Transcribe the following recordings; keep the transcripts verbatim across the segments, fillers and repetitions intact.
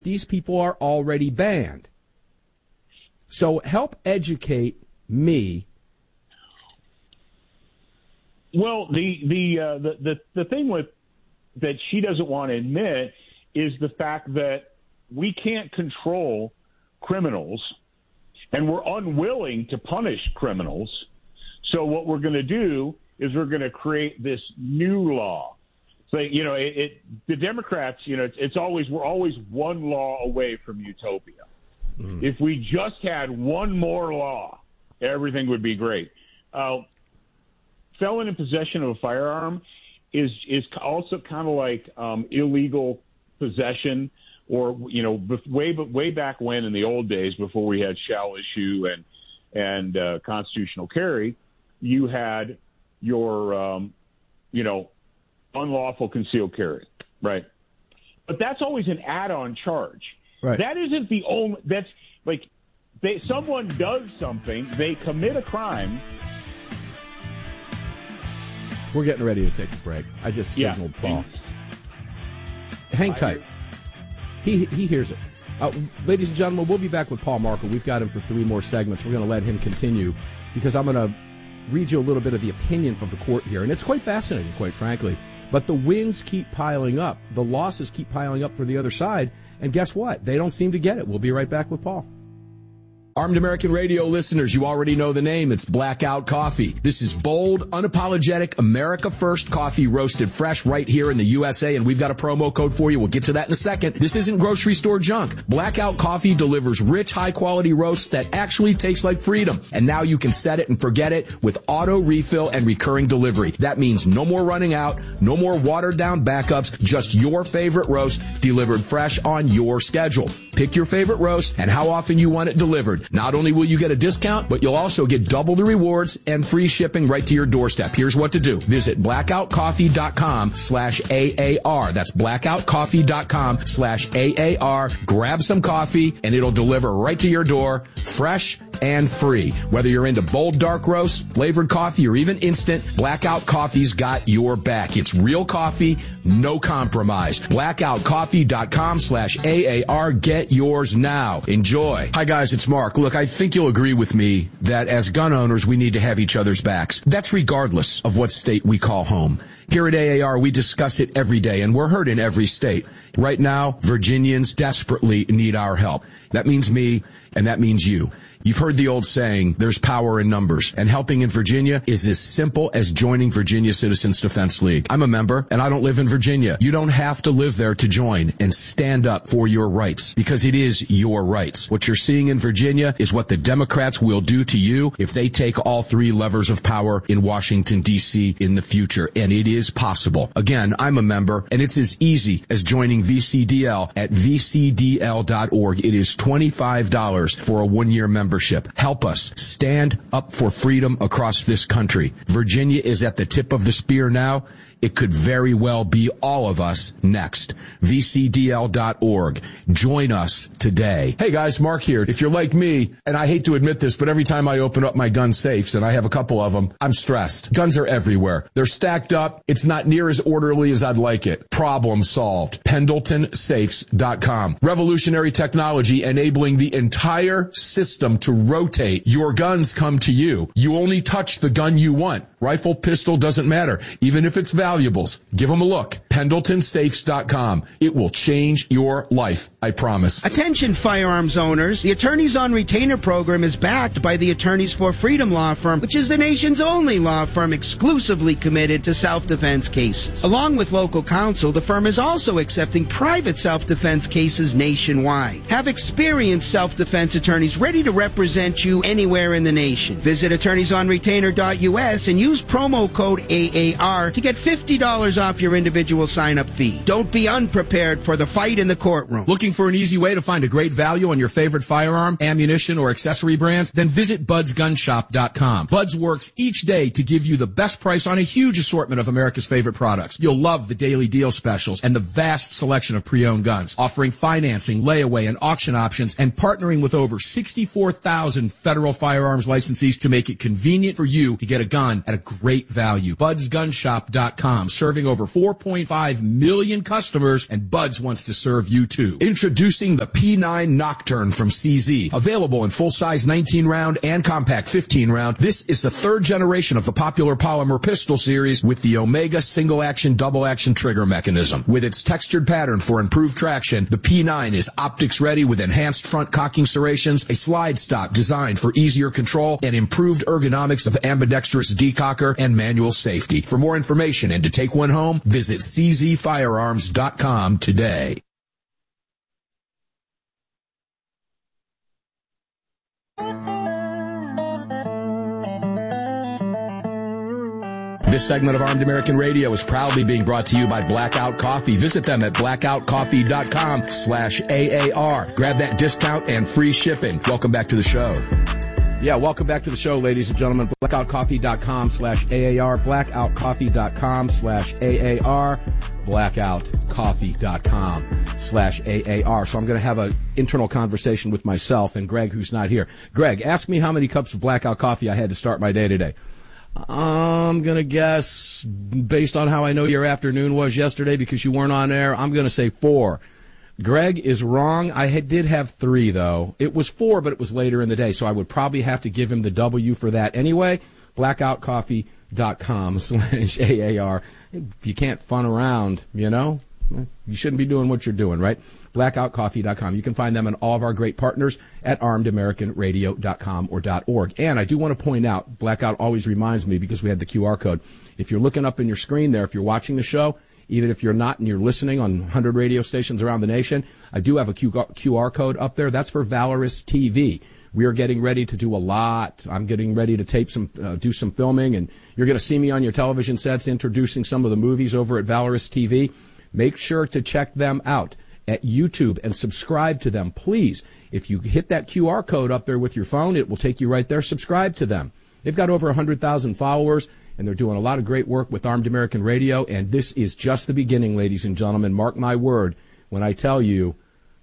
These people are already banned. So help educate me. Well, the the uh, the, the the thing with that she doesn't want to admit is the fact that we can't control criminals, and we're unwilling to punish criminals. So what we're going to do is we're going to create this new law. So, you know, it, it the Democrats, you know, it's, it's always we're always one law away from utopia. Mm. If we just had one more law, everything would be great. Uh, felon in possession of a firearm is is also kind of like um, illegal possession, or you know, way way back when in the old days before we had shall issue and and uh, constitutional carry, you had your um, you know. unlawful concealed carry, right? But that's always an add-on charge. Right. That isn't the only. That's like they someone does something, they commit a crime. We're getting ready to take a break. I just signaled yeah. Paul. Hang tight. He he hears it. Uh, ladies and gentlemen, we'll be back with Paul Markel. We've got him for three more segments. We're going to let him continue because I'm going to read you a little bit of the opinion from the court here, and it's quite fascinating, quite frankly. But the wins keep piling up. The losses keep piling up for the other side. And guess what? They don't seem to get it. We'll be right back with Paul. Armed American Radio listeners, you already know the name. It's Blackout Coffee. This is bold, unapologetic, America First coffee roasted fresh right here in the U S A, and we've got a promo code for you. We'll get to that in a second. This isn't grocery store junk. Blackout Coffee delivers rich, high-quality roasts that actually taste like freedom. And now you can set it and forget it with auto refill and recurring delivery. That means no more running out, no more watered-down backups, just your favorite roast delivered fresh on your schedule. Pick your favorite roast and how often you want it delivered. Not only will you get a discount, but you'll also get double the rewards and free shipping right to your doorstep. Here's what to do. Visit blackoutcoffee.com slash AAR. That's blackoutcoffee.com slash AAR. Grab some coffee, and it'll deliver right to your door, fresh and free. Whether you're into bold dark roast, flavored coffee, or even instant, Blackout Coffee's got your back. It's real coffee, no compromise. blackoutcoffee.com slash AAR. Get yours now. Enjoy. Hi, guys. It's Mark. Look, I think you'll agree with me that as gun owners, we need to have each other's backs. That's regardless of what state we call home. Here at A A R, we discuss it every day, and we're heard in every state. Right now, Virginians desperately need our help. That means me, and that means you. You've heard the old saying, there's power in numbers, and helping in Virginia is as simple as joining Virginia Citizens Defense League. I'm a member, and I don't live in Virginia. You don't have to live there to join and stand up for your rights, because it is your rights. What you're seeing in Virginia is what the Democrats will do to you if they take all three levers of power in Washington, D C in the future, and it is possible. Again, I'm a member, and it's as easy as joining V C D L at v c d l dot org. It is twenty-five dollars for a one-year membership. Help us stand up for freedom across this country. Virginia is at the tip of the spear now. It could very well be all of us next. v c d l dot org. Join us today. Hey guys, Mark here. If you're like me, and I hate to admit this, but every time I open up my gun safes, and I have a couple of them, I'm stressed. Guns are everywhere. They're stacked up. It's not near as orderly as I'd like it. Problem solved. Pendleton Safes dot com. Revolutionary technology enabling the entire system to rotate. Your guns come to you. You only touch the gun you want. Rifle, pistol, doesn't matter. Even if it's valuables, give them a look. Pendleton Safes dot com. It will change your life, I promise. Attention firearms owners. The Attorneys on Retainer program is backed by the Attorneys for Freedom law firm, which is the nation's only law firm exclusively committed to self-defense cases. Along with local counsel, the firm is also accepting private self-defense cases nationwide. Have experienced self-defense attorneys ready to represent you anywhere in the nation. Visit attorneys on retainer dot u s and use promo code A A R to get fifty dollars off your individual sign-up fee. Don't be unprepared for the fight in the courtroom. Looking for an easy way to find a great value on your favorite firearm, ammunition, or accessory brands? Then visit buds gun shop dot com. Buds works each day to give you the best price on a huge assortment of America's favorite products. You'll love the daily deal specials and the vast selection of pre-owned guns, offering financing, layaway, and auction options, and partnering with over sixty-four thousand federal firearms licensees to make it convenient for you to get a gun at a great value. buds gun shop dot com, serving over four point twenty-five million customers, and Buds wants to serve you too. Introducing the P nine Nocturne from C Z. Available in full-size nineteen round and compact fifteen round, this is the third generation of the popular polymer pistol series with the Omega single-action, double-action trigger mechanism. With its textured pattern for improved traction, the P nine is optics-ready with enhanced front cocking serrations, a slide stop designed for easier control, and improved ergonomics of ambidextrous decocker and manual safety. For more information and to take one home, visit c z firearms dot com today. This segment of Armed American Radio is proudly being brought to you by Blackout Coffee. Visit them at blackout coffee dot com slash A A R. Grab that discount and free shipping. Welcome back to the show. Yeah, welcome back to the show, ladies and gentlemen. blackout coffee dot com slash A A R. blackout coffee dot com slash A A R. blackout coffee dot com slash A A R. So I'm going to have an internal conversation with myself and Greg, who's not here. Greg, ask me how many cups of Blackout coffee I had to start my day today. I'm going to guess, based on how I know your afternoon was yesterday because you weren't on air, I'm going to say four. Greg is wrong. I had, did have three, though. It was four, but it was later in the day, so I would probably have to give him the W for that anyway. blackout coffee dot com slash A A R. If you can't fun around, you know, you shouldn't be doing what you're doing, right? blackout coffee dot com. You can find them and all of our great partners at armed american radio dot com or .org. And I do want to point out, Blackout always reminds me, because we had the Q R code, if you're looking up in your screen there, if you're watching the show, even if you're not and you're listening on one hundred radio stations around the nation, I do have a Q R code up there. That's for Valorous T V. We are getting ready to do a lot. I'm getting ready to tape some, uh, do some filming, and you're going to see me on your television sets introducing some of the movies over at Valorous T V. Make sure to check them out at YouTube and subscribe to them, please. If you hit that Q R code up there with your phone, it will take you right there. Subscribe to them. They've got over one hundred thousand followers, and they're doing a lot of great work with Armed American Radio, and this is just the beginning, ladies and gentlemen. Mark my word when I tell you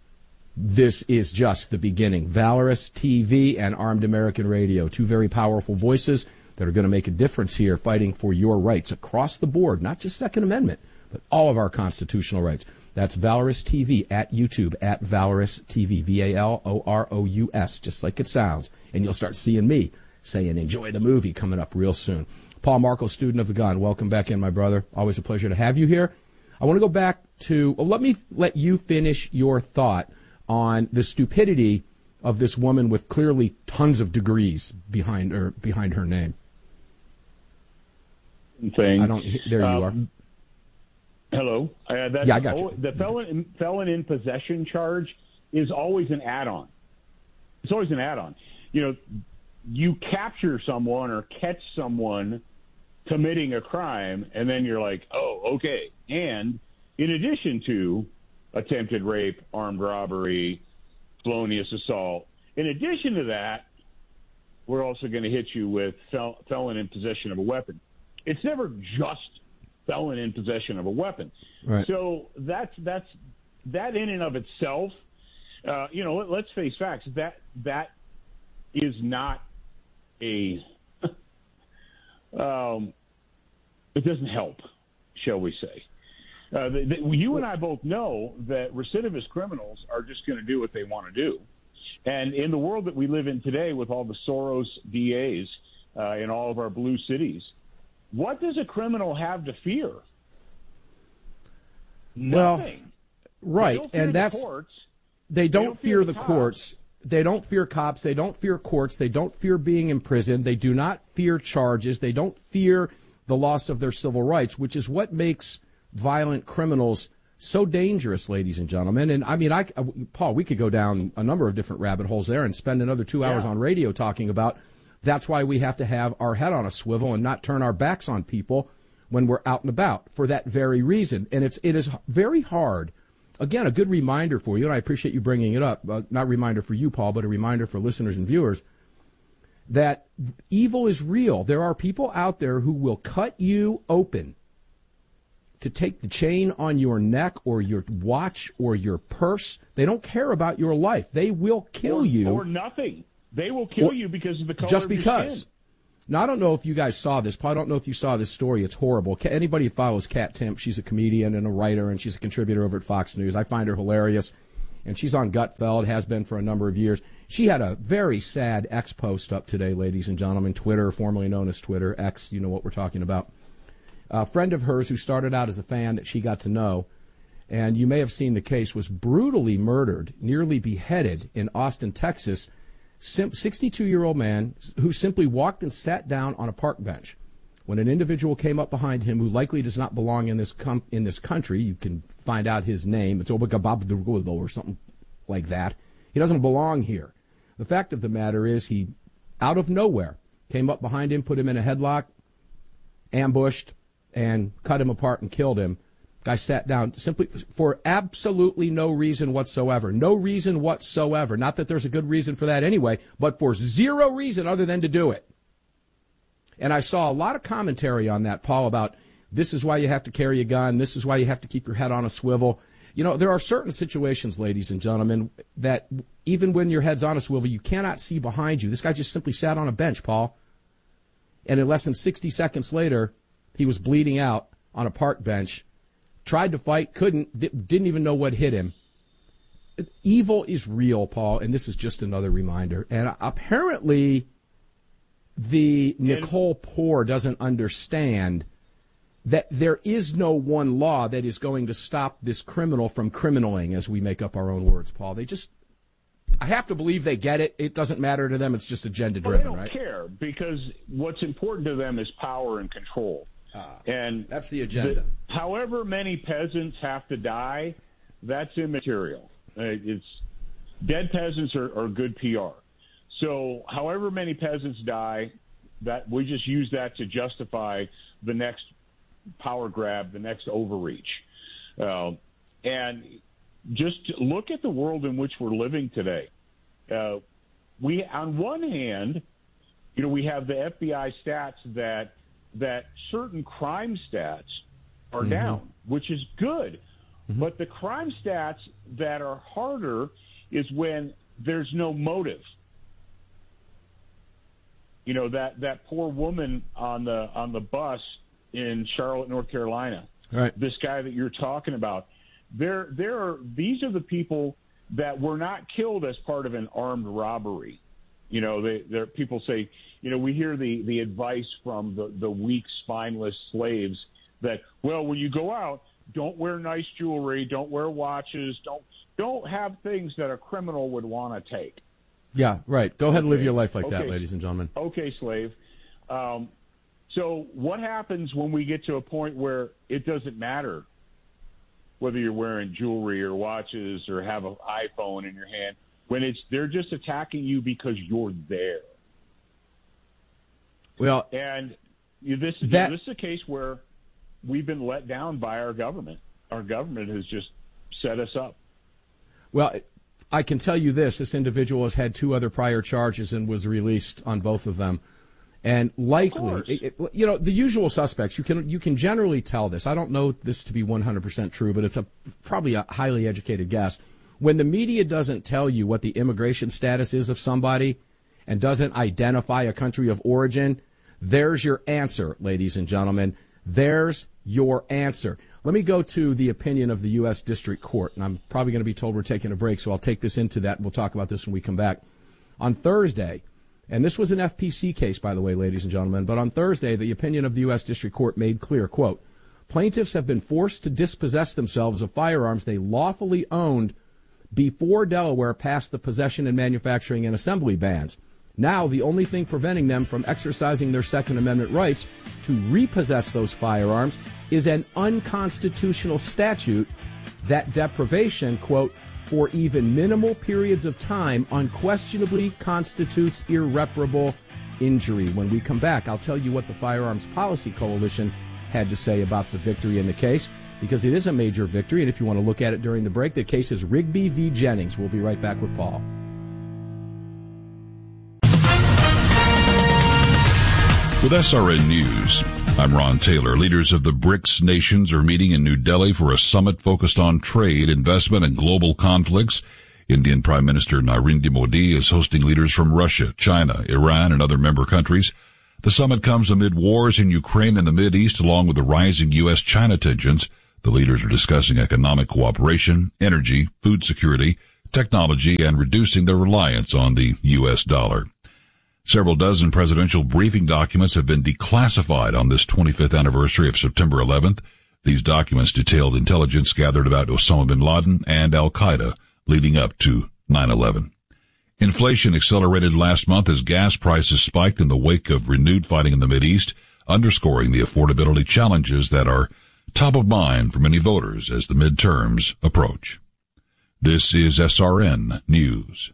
this is just the beginning. Valorous T V and Armed American Radio, two very powerful voices that are going to make a difference here fighting for your rights across the board, not just Second Amendment, but all of our constitutional rights. That's Valorous T V at YouTube, at Valorous T V, V A L O R O U S, just like it sounds. And you'll start seeing me saying, enjoy the movie, coming up real soon. Paul Marco, student of the gun, welcome back in, my brother. Always a pleasure to have you here. I want to go back to, well, let me let you finish your thought on the stupidity of this woman with clearly tons of degrees behind her, behind her name. Thing. I don't, there um, you are. Hello. Uh, that's yeah, I got you. The felon, felon in possession charge is always an add-on. It's always an add-on. You know, you capture someone or catch someone committing a crime, and then you're like, oh, okay. And in addition to attempted rape, armed robbery, felonious assault, in addition to that, we're also going to hit you with fel- felon in possession of a weapon. It's never just felon in possession of a weapon. Right. So that's that's that in and of itself. Uh, you know, let, let's face facts. That that is not a. um, it doesn't help, shall we say? Uh, the, the, you and I both know that recidivist criminals are just going to do what they want to do, and in the world that we live in today, with all the Soros D As uh, in all of our blue cities. What does a criminal have to fear? Nothing. Well, right, and the that's courts. They don't, they don't fear, fear the, the courts. They don't fear cops. They don't fear courts. They don't fear being imprisoned. They do not fear charges. They don't fear the loss of their civil rights, which is what makes violent criminals so dangerous, ladies and gentlemen. And I mean, I, Paul, we could go down a number of different rabbit holes there and spend another two hours yeah. on radio talking about. That's why we have to have our head on a swivel and not turn our backs on people when we're out and about, for that very reason. And it's it is very hard. Again, a good reminder for you, and I appreciate you bringing it up, uh, not a reminder for you, Paul, but a reminder for listeners and viewers, that evil is real. There are people out there who will cut you open to take the chain on your neck or your watch or your purse. They don't care about your life. They will kill or, you. Or nothing. They will kill or, you because of the color just of your because. skin. Now, I don't know if you guys saw this. I don't know if you saw this story. It's horrible. Anybody who follows Kat Timpf, she's a comedian and a writer, and she's a contributor over at Fox News. I find her hilarious, and she's on Gutfeld, has been for a number of years. She had a very sad X post up today, ladies and gentlemen. Twitter, formerly known as Twitter, X, you know what we're talking about. A friend of hers who started out as a fan that she got to know, and you may have seen the case, was brutally murdered, nearly beheaded in Austin, Texas. sixty-two-year-old man who simply walked and sat down on a park bench when an individual came up behind him who likely does not belong in this com- in this country. You can find out his name. It's Obagababdugulo or something like that. He doesn't belong here. The fact of the matter is he, out of nowhere, came up behind him, put him in a headlock, ambushed, and cut him apart and killed him. Guy sat down simply for absolutely no reason whatsoever. No reason whatsoever. Not that there's a good reason for that anyway, but for zero reason other than to do it. And I saw a lot of commentary on that, Paul, about this is why you have to carry a gun. This is why you have to keep your head on a swivel. You know, there are certain situations, ladies and gentlemen, that even when your head's on a swivel, you cannot see behind you. This guy just simply sat on a bench, Paul. And in less than sixty seconds later, he was bleeding out on a park bench. Tried to fight, couldn't, didn't even know what hit him. Evil is real, Paul, and this is just another reminder. And apparently, the Nicole Poor doesn't understand that there is no one law that is going to stop this criminal from criminaling, as we make up our own words, Paul. They just, I have to believe they get it. It doesn't matter to them. It's just agenda-driven, well, they don't right? care, because what's important to them is power and control. Ah, and that's the agenda. The, however many peasants have to die, that's immaterial. Uh, it's dead peasants are, are good P R. So, however many peasants die, that we just use that to justify the next power grab, the next overreach. Uh, and just look at the world in which we're living today. Uh, we, on one hand, you know, we have the F B I stats that. that certain crime stats are mm-hmm. down, which is good. Mm-hmm. But the crime stats that are harder is when there's no motive. You know, that, that poor woman on the on the bus in Charlotte, North Carolina. Right. This guy that you're talking about. There there are these are the people that were not killed as part of an armed robbery. You know, they there people say, you know, we hear the, the advice from the, the weak, spineless slaves that, well, when you go out, don't wear nice jewelry, don't wear watches, don't don't have things that a criminal would want to take. Yeah, right. Go ahead okay. and live your life like okay. that, ladies and gentlemen. Okay, slave. Um, so what happens when we get to a point where it doesn't matter whether you're wearing jewelry or watches or have an iPhone in your hand, when it's they're just attacking you because you're there? Well, and this, that, this is a case where we've been let down by our government. Our government has just set us up. Well, I can tell you this. This individual has had two other prior charges and was released on both of them. And likely, it, it, you know, the usual suspects, you can you can generally tell this. I don't know this to be one hundred percent true, but it's a probably a highly educated guess. When the media doesn't tell you what the immigration status is of somebody and doesn't identify a country of origin, there's your answer, ladies and gentlemen. There's your answer. Let me go to the opinion of the U S District Court, and I'm probably going to be told we're taking a break, so I'll take this into that, and we'll talk about this when we come back. On Thursday, and this was an F P C case, by the way, ladies and gentlemen, but on Thursday, the opinion of the U S District Court made clear, quote, plaintiffs have been forced to dispossess themselves of firearms they lawfully owned before Delaware passed the possession and manufacturing and assembly bans. Now, the only thing preventing them from exercising their Second Amendment rights to repossess those firearms is an unconstitutional statute that deprivation, quote, for even minimal periods of time unquestionably constitutes irreparable injury. When we come back, I'll tell you what the Firearms Policy Coalition had to say about the victory in the case, because it is a major victory, and if you want to look at it during the break, the case is Rigby v. Jennings. We'll be right back with Paul. With S R N News, I'm Ron Taylor. Leaders of the BRICS nations are meeting in New Delhi for a summit focused on trade, investment, and global conflicts. Indian Prime Minister Narendra Modi is hosting leaders from Russia, China, Iran, and other member countries. The summit comes amid wars in Ukraine and the Mideast, along with the rising U S China tensions. The leaders are discussing economic cooperation, energy, food security, technology, and reducing their reliance on the U S dollar. Several dozen presidential briefing documents have been declassified on this twenty-fifth anniversary of September eleventh. These documents detailed intelligence gathered about Osama bin Laden and Al-Qaeda leading up to nine eleven. Inflation accelerated last month as gas prices spiked in the wake of renewed fighting in the Mideast, underscoring the affordability challenges that are top of mind for many voters as the midterms approach. This is S R N News.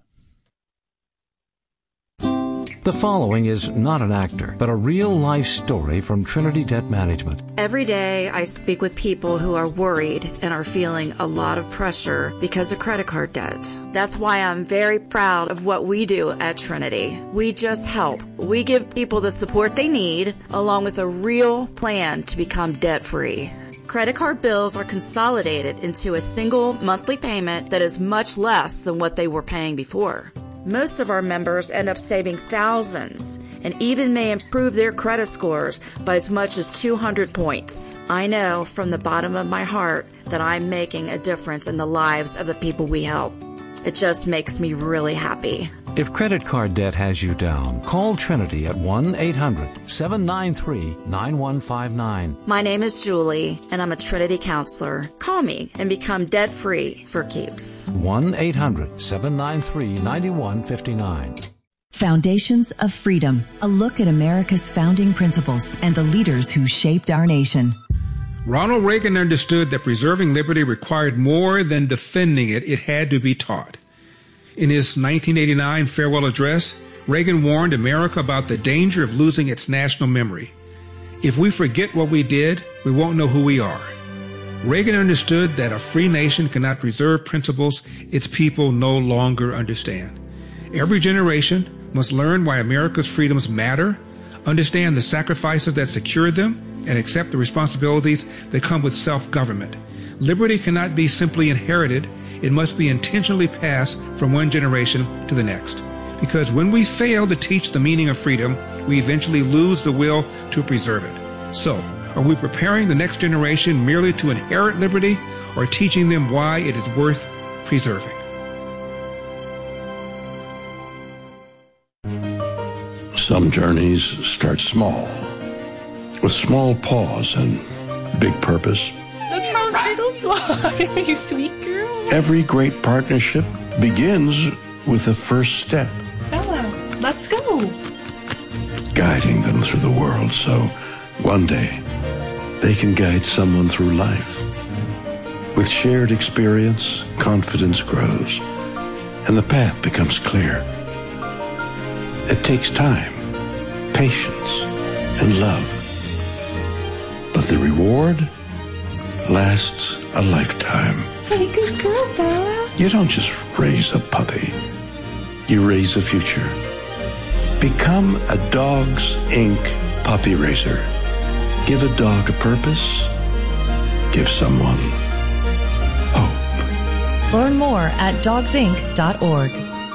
The following is not an actor, but a real-life story from Trinity Debt Management. Every day I speak with people who are worried and are feeling a lot of pressure because of credit card debt. That's why I'm very proud of what we do at Trinity. We just help. We give people the support they need, along with a real plan to become debt-free. Credit card bills are consolidated into a single monthly payment that is much less than what they were paying before. Most of our members end up saving thousands and even may improve their credit scores by as much as two hundred points. I know from the bottom of my heart that I'm making a difference in the lives of the people we help. It just makes me really happy. If credit card debt has you down, call Trinity at one eight hundred seven nine three nine one five nine. My name is Julie, and I'm a Trinity counselor. Call me and become debt-free for keeps. one eight hundred seven nine three nine one five nine. Foundations of Freedom, a look at America's founding principles and the leaders who shaped our nation. Ronald Reagan understood that preserving liberty required more than defending it. It had to be taught. In his nineteen eighty-nine farewell address, Reagan warned America about the danger of losing its national memory. If we forget what we did, we won't know who we are. Reagan understood that a free nation cannot preserve principles its people no longer understand. Every generation must learn why America's freedoms matter, understand the sacrifices that secured them, and accept the responsibilities that come with self-government. Liberty cannot be simply inherited. It must be intentionally passed from one generation to the next. Because when we fail to teach the meaning of freedom, we eventually lose the will to preserve it. So, are we preparing the next generation merely to inherit liberty, or teaching them why it is worth preserving? Some journeys start small, with small pause and big purpose. Look how turtles fly, you sweet girl. Every great partnership begins with the first step. Bella, let's go. Guiding them through the world so one day they can guide someone through life. With shared experience, confidence grows, and the path becomes clear. It takes time, patience, and love. But the reward lasts a lifetime. Hey, good girl, Bella. You don't just raise a puppy. You raise a future. Become a Dogs Incorporated puppy raiser. Give a dog a purpose. Give someone hope. Learn more at dogs inc dot org.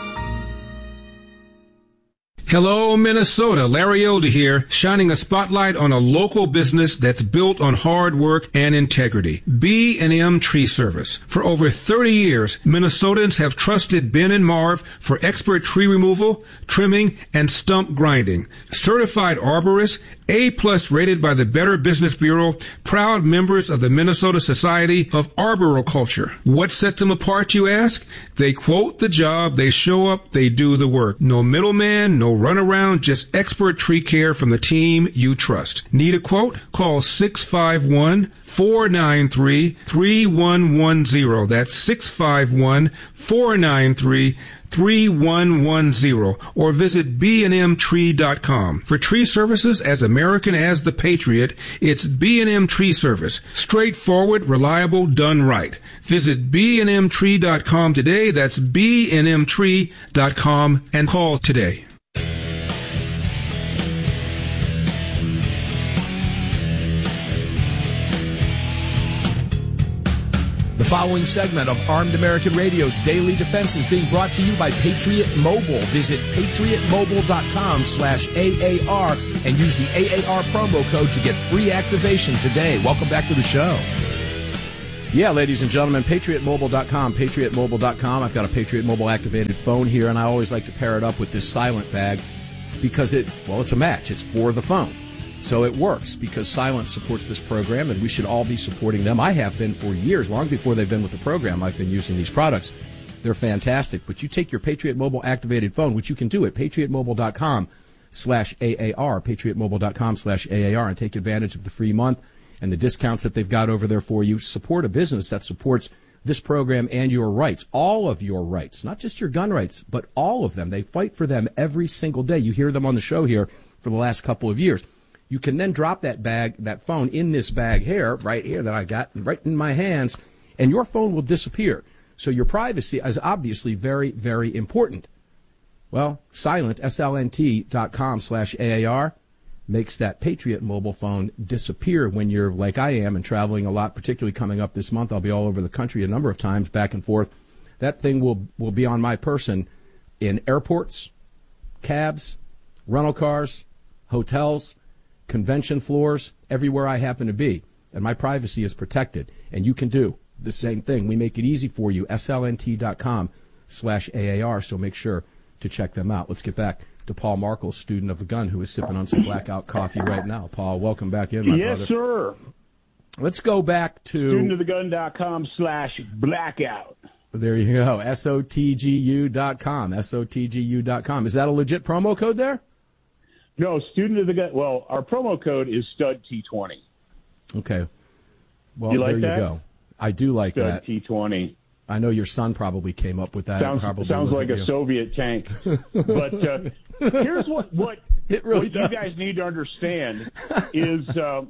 Hello, Minnesota. Larry Elder here, shining a spotlight on a local business that's built on hard work and integrity. B and M Tree Service. For over thirty years, Minnesotans have trusted Ben and Marv for expert tree removal, trimming, and stump grinding. Certified arborists, A-plus rated by the Better Business Bureau, proud members of the Minnesota Society of Arboriculture. What sets them apart, you ask? They quote the job, they show up, they do the work. No middleman, no run around, just expert tree care from the team you trust. Need a quote? Call six five one, four nine three, three one one zero. That's six five one, four nine three, three one one zero, or visit b and m tree dot com. For tree services as American as the Patriot, it's B and M Tree Service. Straightforward, reliable, done right. Visit b and m tree dot com today. That's b and m tree dot com, and call today. The following segment of Armed American Radio's Daily Defense is being brought to you by Patriot Mobile. Visit patriotmobile.com slash AAR and use the A A R promo code to get free activation today. Welcome back to the show. Yeah, ladies and gentlemen, patriot mobile dot com, patriot mobile dot com. I've got a Patriot Mobile activated phone here, and I always like to pair it up with this silent bag because it, well, it's a match. It's for the phone. So it works because Silent supports this program, and we should all be supporting them. I have been for years. Long before they've been with the program, I've been using these products. They're fantastic. But you take your Patriot Mobile activated phone, which you can do at patriot mobile dot com slash A A R, patriot mobile dot com slash A A R, and take advantage of the free month and the discounts that they've got over there for you. Support a business that supports this program and your rights, all of your rights, not just your gun rights, but all of them. They fight for them every single day. You hear them on the show here for the last couple of years. You can then drop that bag, that phone in this bag here, right here that I got right in my hands, and your phone will disappear. So your privacy is obviously very, very important. Well, Silent, S L N T dot com slash A A R makes that Patriot mobile phone disappear when you're like I am and traveling a lot, particularly coming up this month. I'll be all over the country a number of times, back and forth. That thing will, will be on my person in airports, cabs, rental cars, hotels, convention floors, everywhere I happen to be, and my privacy is protected. And you can do the same thing. We make it easy for you, S L N T dot com slash A A R, so make sure to check them out. Let's get back to Paul Markel, student of the gun, who is sipping on some blackout coffee right now. Paul, welcome back in, my yes, brother. Yes, sir. Let's go back to student of the gun dot com slash blackout. There you go, S O T G U dot com, S O T G U dot com. Is that a legit promo code there? No, student of the gun. Well, our promo code is Stud T twenty. Okay. Well, you like there that? you go. I do like Stud that. T twenty. I know your son probably came up with that. Sounds, probably sounds like a you. Soviet tank. But uh, here's what what, it really what does. you guys need to understand is uh,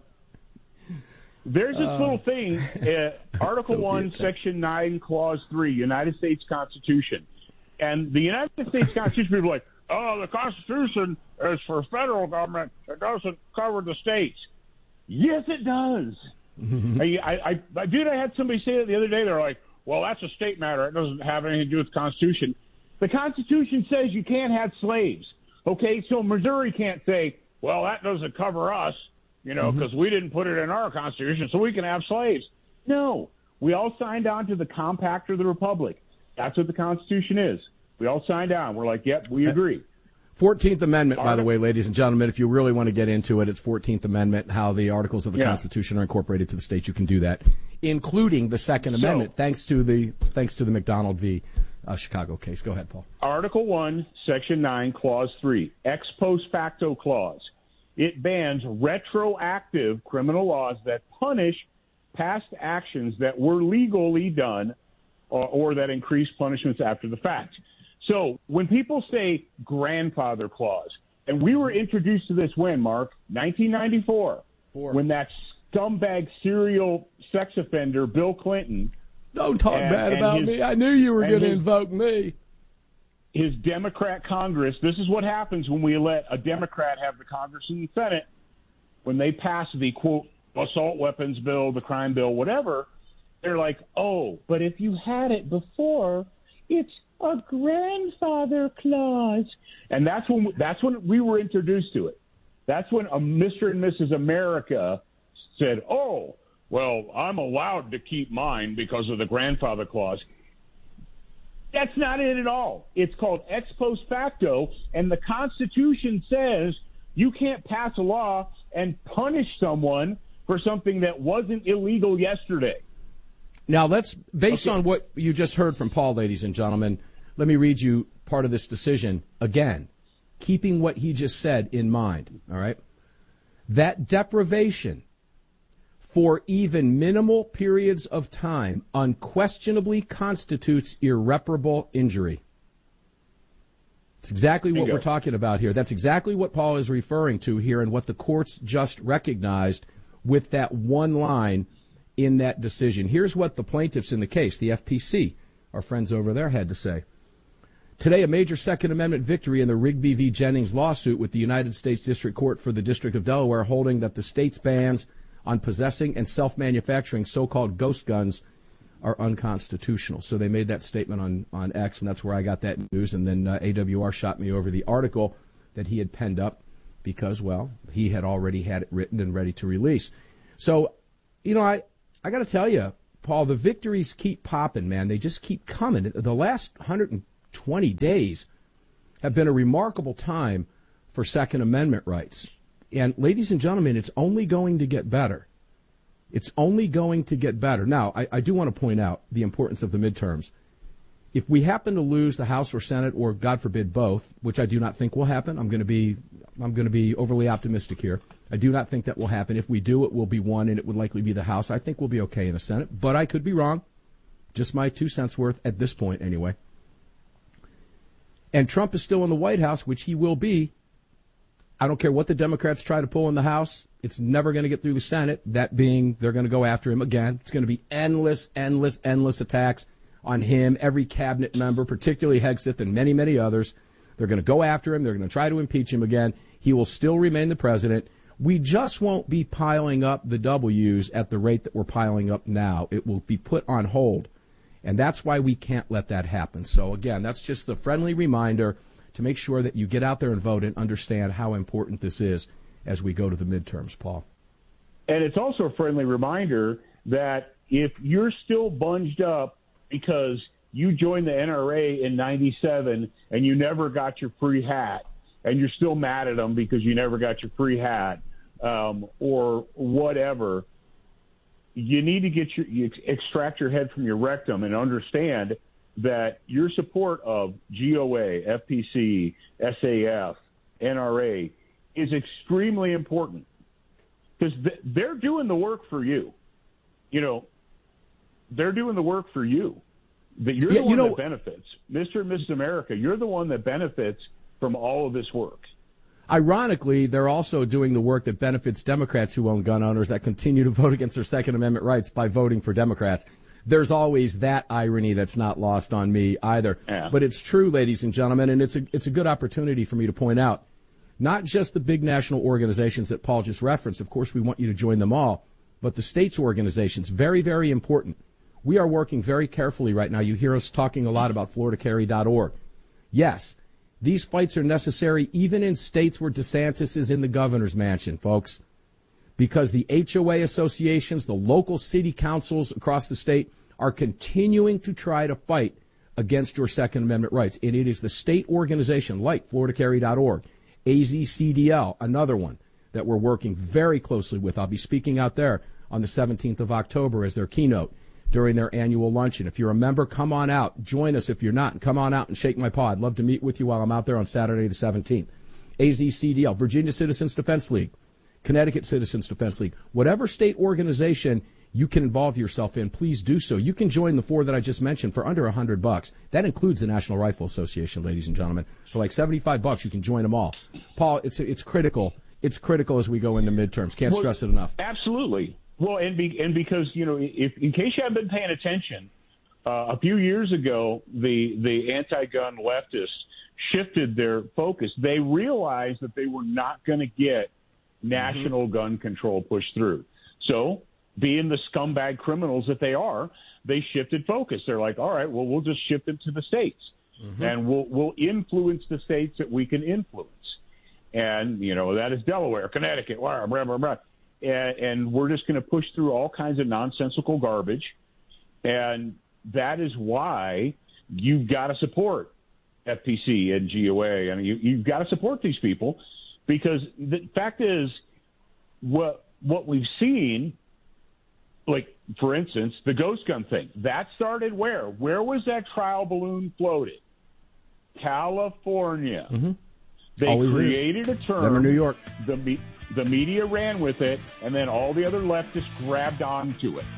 there's this uh, little thing, uh, Article Soviet one, tank. Section nine, Clause three, United States Constitution. And the United States Constitution, people are like, oh, the Constitution is for federal government. It doesn't cover the states. Yes, it does. Mm-hmm. I, I, I, dude, I had somebody say that the other day. They're like, well, that's a state matter. It doesn't have anything to do with the Constitution. The Constitution says you can't have slaves. Okay, so Missouri can't say, well, that doesn't cover us, you know, because mm-hmm. we didn't put it in our Constitution, so we can have slaves. No, we all signed on to the Compact of the Republic. That's what the Constitution is. We all signed on. We're like, yep, we agree. fourteenth Amendment, by the way, ladies and gentlemen, if you really want to get into it, it's fourteenth Amendment, how the articles of the yeah. Constitution are incorporated to the states. You can do that, including the Second so, Amendment, thanks to the thanks to the McDonald v. Uh, Chicago case. Go ahead, Paul. Article one, Section nine, Clause three, ex post facto clause. It bans retroactive criminal laws that punish past actions that were legally done or, or that increase punishments after the fact. So when people say grandfather clause, and we were introduced to this when, Mark? nineteen ninety-four, Four. When that scumbag serial sex offender, Bill Clinton. Don't talk and, bad and about his, me. I knew you were going to invoke me. His Democrat Congress, this is what happens when we let a Democrat have the Congress and the Senate. When they pass the, quote, assault weapons bill, the crime bill, whatever, they're like, oh, but if you had it before, it's a grandfather clause. And that's when that's when we were introduced to it. That's when a Mister and Missus America said, oh, well, I'm allowed to keep mine because of the grandfather clause. That's not it at all. It's called ex post facto, and the Constitution says you can't pass a law and punish someone for something that wasn't illegal yesterday. Now, let's, based okay. on what you just heard from Paul, ladies and gentlemen, let me read you part of this decision again, keeping what he just said in mind, all right? That deprivation for even minimal periods of time unquestionably constitutes irreparable injury. It's exactly what we're talking about here. That's exactly what Paul is referring to here and what the courts just recognized with that one line in that decision. Here's what the plaintiffs in the case, the F P C, our friends over there, had to say. Today, a major Second Amendment victory in the Rigby v. Jennings lawsuit with the United States District Court for the District of Delaware holding that the state's bans on possessing and self-manufacturing so-called ghost guns are unconstitutional. So they made that statement on, on X, and that's where I got that news. And then uh, A W R shot me over the article that he had penned up because, well, he had already had it written and ready to release. So, you know, I, I got to tell you, Paul, the victories keep popping, man. They just keep coming. The last one hundred twenty days have been a remarkable time for Second Amendment rights. And, ladies and gentlemen, it's only going to get better. It's only going to get better. Now, I, I do want to point out the importance of the midterms. If we happen to lose the House or Senate, or God forbid both, which I do not think will happen, I'm going to be I'm going to be overly optimistic here. I do not think that will happen. If we do, it will be one, and it would likely be the House. I think we'll be okay in the Senate, but I could be wrong. Just my two cents worth at this point, anyway. And Trump is still in the White House, which he will be. I don't care what the Democrats try to pull in the House. It's never going to get through the Senate, that being they're going to go after him again. It's going to be endless, endless, endless attacks on him, every cabinet member, particularly Hegseth and many, many others. They're going to go after him. They're going to try to impeach him again. He will still remain the president. We just won't be piling up the W's at the rate that we're piling up now. It will be put on hold. And that's why we can't let that happen. So, again, that's just the friendly reminder to make sure that you get out there and vote and understand how important this is as we go to the midterms, Paul. And it's also a friendly reminder that if you're still bunged up because you joined the N R A in ninety-seven and you never got your free hat, and you're still mad at them because you never got your free hat, um, or whatever, you need to get your you extract your head from your rectum and understand that your support of G O A, F P C, S A F, N R A is extremely important, because th- they're doing the work for you. You know, they're doing the work for you. That you're yeah, the one you know, that benefits. Mister and Missus America, you're the one that benefits from all of this work. Ironically, they're also doing the work that benefits Democrats who own gun owners that continue to vote against their Second Amendment rights by voting for Democrats. There's always that irony that's not lost on me either. Yeah. But it's true, ladies and gentlemen, and it's a, it's a good opportunity for me to point out, not just the big national organizations that Paul just referenced. Of course, we want you to join them all, but the states' organizations, very, very important. We are working very carefully right now. You hear us talking a lot about Florida Carry dot org. Yes, these fights are necessary even in states where DeSantis is in the governor's mansion, folks, because the H O A associations, the local city councils across the state are continuing to try to fight against your Second Amendment rights. And it is the state organization like Florida Carry dot org, A Z C D L, another one that we're working very closely with. I'll be speaking out there on the seventeenth of October as their keynote during their annual luncheon. If you're a member, come on out. Join us if you're not, and come on out and shake my paw. I'd love to meet with you while I'm out there on Saturday the seventeenth. A Z C D L, Virginia Citizens Defense League, Connecticut Citizens Defense League. Whatever state organization you can involve yourself in, please do so. You can join the four that I just mentioned for under one hundred bucks. That includes the National Rifle Association, ladies and gentlemen. For like seventy-five bucks, you can join them all. Paul, it's it's critical. It's critical as we go into midterms. Can't well, stress it enough. Absolutely. Well, and be, and because, you know, if in case you haven't been paying attention, uh, a few years ago, the, the anti-gun leftists shifted their focus. They realized that they were not going to get national mm-hmm. gun control pushed through. So, being the scumbag criminals that they are, they shifted focus. They're like, all right, well, we'll just shift it to the states, mm-hmm. and we'll we'll influence the states that we can influence. And, you know, that is Delaware, Connecticut, blah, blah, blah, blah. And, and we're just going to push through all kinds of nonsensical garbage. And that is why you've got to support F P C and G O A. I mean, you, you've got to support these people, because the fact is, what what we've seen, like, for instance, the ghost gun thing, that started where? Where was that trial balloon floated? California. Mm-hmm. They Always created is. a term. Never New York. The, me- the media ran with it, and then all the other leftists grabbed onto it.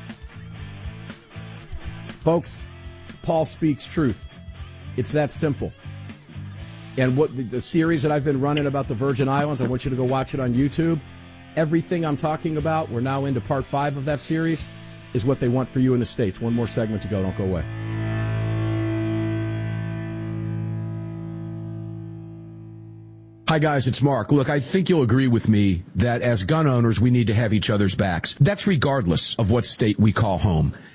Folks, Paul speaks truth. It's that simple. And what the, the series that I've been running about the Virgin Islands, I want you to go watch it on YouTube. Everything I'm talking about, we're now into part five of that series, is what they want for you in the States. One more segment to go. Don't go away. Hi, guys, it's Mark. Look, I think you'll agree with me that as gun owners, we need to have each other's backs. That's regardless of what state we call home.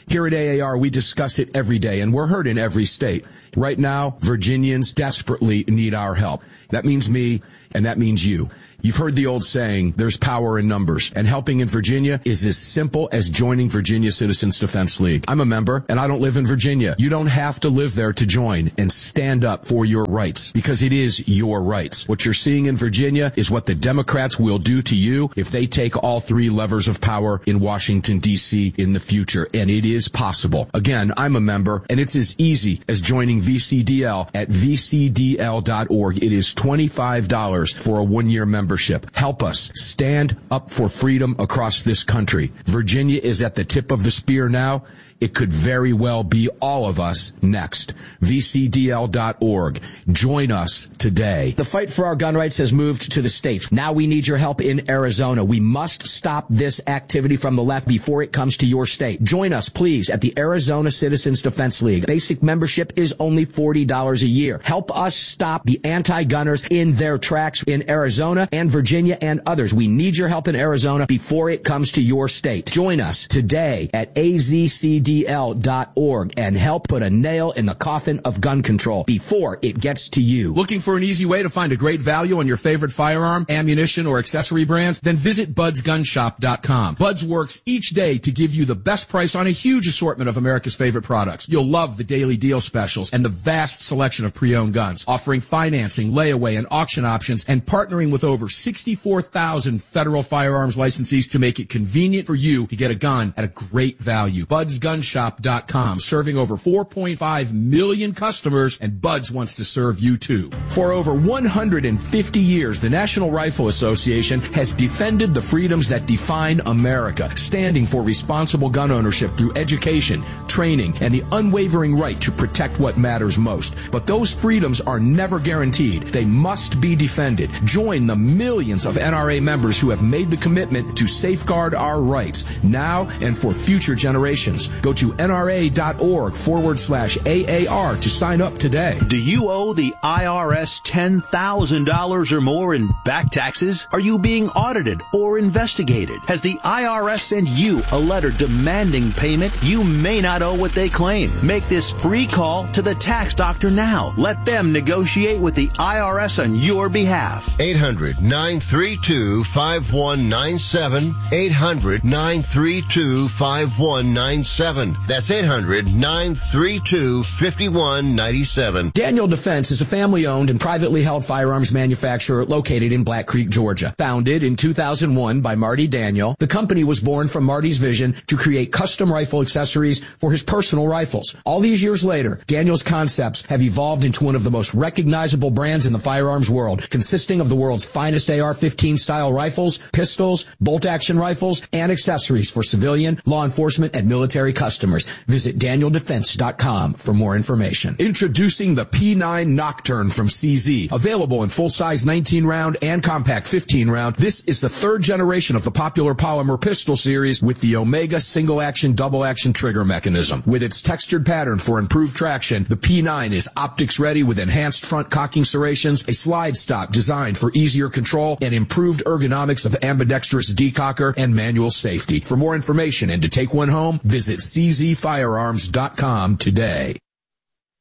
Here at A A R, we discuss it every day, and we're heard in every state. Right now, Virginians desperately need our help. That means me, and that means you. You've heard the old saying, there's power in numbers, and helping in Virginia is as simple as joining Virginia Citizens Defense League. I'm a member, and I don't live in Virginia. You don't have to live there to join and stand up for your rights, because it is your rights. What you're seeing in Virginia is what the Democrats will do to you if they take all three levers of power in Washington, D C in the future, and it is possible. Again, I'm a member, and it's as easy as joining V C D L at v c d l dot org. It is twenty-five dollars for a one-year membership. Help us stand up for freedom across this country. Virginia is at the tip of the spear now. It could very well be all of us next. v c d l dot org. Join us today. The fight for our gun rights has moved to the states. Now we need your help in Arizona. We must stop this activity from the left before it comes to your state. Join us, please, at the Arizona Citizens Defense League. Basic membership is only forty dollars a year. Help us stop the anti-gunners in their tracks in Arizona and Virginia and others. We need your help in Arizona before it comes to your state. Join us today at a z c d l dot org and help put a nail in the coffin of gun control before it gets to you. Looking for an easy way to find a great value on your favorite firearm, ammunition, or accessory brands? Then visit buds gun shop dot com. Buds works each day to give you the best price on a huge assortment of America's favorite products. You'll love the daily deal specials and the vast selection of pre-owned guns, offering financing, layaway, and auction options, and partnering with over sixty-four thousand federal firearms licensees to make it convenient for you to get a gun at a great value. buds gun shop dot com, serving over four point five million customers, and Buds wants to serve you too. For over one hundred fifty years, the National Rifle Association has defended the freedoms that define America, standing for responsible gun ownership through education, training, and the unwavering right to protect what matters most. But those freedoms are never guaranteed. They must be defended. Join the millions of N R A members who have made the commitment to safeguard our rights now and for future generations. Go to nra.org forward slash AAR to sign up today. Do you owe the I R S ten thousand dollars or more in back taxes? Are you being audited or investigated? Has the I R S sent you a letter demanding payment? You may not owe what they claim. Make this free call to the tax doctor now. Let them negotiate with the I R S on your behalf. eight hundred nine three two five one nine seven. eight hundred nine three two five one nine seven. That's eight hundred nine three two five one nine seven. Daniel Defense is a family-owned and privately held firearms manufacturer located in Black Creek, Georgia. Founded in two thousand one by Marty Daniel, the company was born from Marty's vision to create custom rifle accessories for his personal rifles. All these years later, Daniel's concepts have evolved into one of the most recognizable brands in the firearms world, consisting of the world's finest A R fifteen style rifles, pistols, bolt-action rifles, and accessories for civilian, law enforcement, and military customers. Visit daniel defense dot com for more information. Introducing the P nine Nocturne from C Z. Available in full-size nineteen round and compact fifteen round, this is the third generation of the popular polymer pistol series with the Omega single-action, double-action trigger mechanism. With its textured pattern for improved traction, the P nine is optics-ready with enhanced front cocking serrations, a slide stop designed for easier control, and improved ergonomics of ambidextrous decocker and manual safety. For more information and to take one home, visit c z firearms dot com today.